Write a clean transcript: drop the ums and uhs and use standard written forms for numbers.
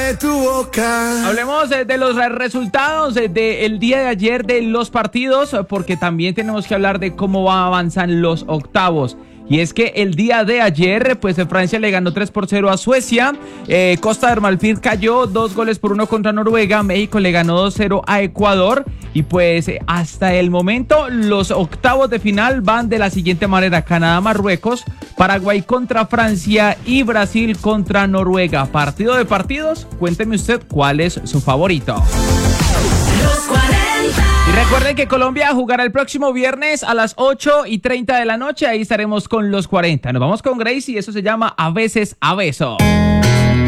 de tu boca. Hablemos de los resultados del día de ayer de los partidos, porque también tenemos que hablar de cómo avanzan los octavos. Y es que el día de ayer, pues Francia le ganó 3-0 a Suecia, Costa de Marfil cayó 2-1 contra Noruega, México le ganó 2-0 a Ecuador, y pues hasta el momento los octavos de final van de la siguiente manera: Canadá-Marruecos, Paraguay contra Francia y Brasil contra Noruega. Partido de partidos, cuénteme usted cuál es su favorito. Los 40. Y recuerden que Colombia jugará el próximo viernes a las 8:30 de la noche. Ahí estaremos con los 40. Nos vamos con Grace y eso se llama A Veces a Beso.